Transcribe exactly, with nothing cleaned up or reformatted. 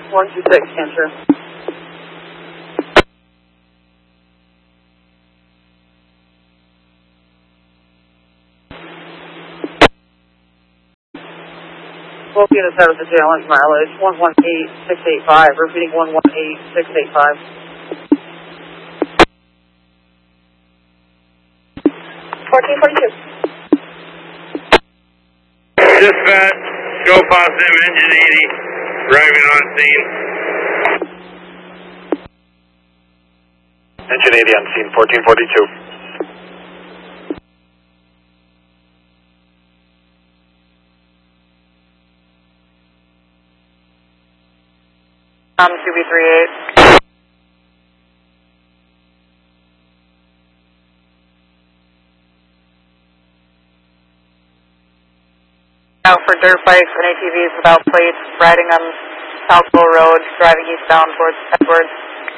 one two six, cancel. Both units out of the J L N mileage, one one eight six eight five, repeating one one eight six eight five. fourteen forty-two. Dispatch, go positive, engine eighty, driving on scene. Engine eighty on scene, fourteen forty-two. Um, two B three eight. Now for dirt bikes and A T Vs without plates, riding on Southville Road, driving eastbound towards Edwards.